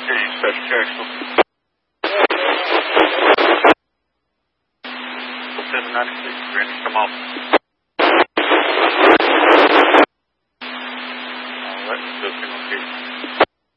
Okay, Special Jackson. 796, ready to come off. Alright, just okay.